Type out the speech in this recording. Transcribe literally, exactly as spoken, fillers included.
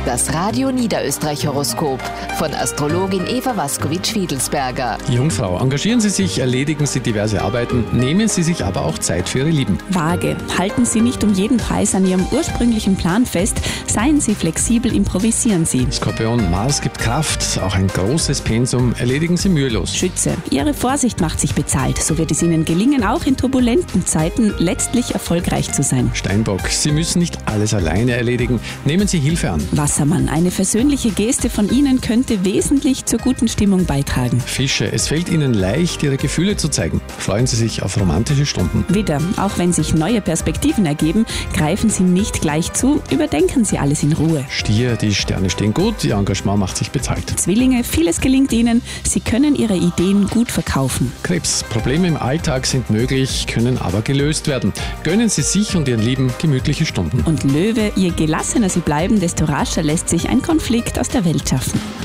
Das Radio Niederösterreich Horoskop von Astrologin Eva Waskowitsch-Fiedelsberger. Jungfrau, engagieren Sie sich, erledigen Sie diverse Arbeiten, nehmen Sie sich aber auch Zeit für Ihre Lieben. Waage, halten Sie nicht um jeden Preis an Ihrem ursprünglichen Plan fest, seien Sie flexibel, improvisieren Sie. Skorpion, Mars gibt Kraft, auch ein großes Pensum erledigen Sie mühelos. Schütze, Ihre Vorsicht macht sich bezahlt, so wird es Ihnen gelingen, auch in turbulenten Zeiten letztlich erfolgreich zu sein. Steinbock, Sie müssen nicht alles alleine erledigen, nehmen Sie Hilfe an. Wassermann, eine versöhnliche Geste von Ihnen könnte wesentlich zur guten Stimmung beitragen. Fische, es fällt Ihnen leicht, Ihre Gefühle zu zeigen. Freuen Sie sich auf romantische Stunden. Widder, auch wenn sich neue Perspektiven ergeben, greifen Sie nicht gleich zu, überdenken Sie alles in Ruhe. Stier, die Sterne stehen gut, Ihr Engagement macht sich bezahlt. Zwillinge, vieles gelingt Ihnen, Sie können Ihre Ideen gut verkaufen. Krebs, Probleme im Alltag sind möglich, können aber gelöst werden. Gönnen Sie sich und Ihren Lieben gemütliche Stunden. Und Löwe, je gelassener Sie bleiben, desto rascher lässt sich ein Konflikt aus der Welt schaffen.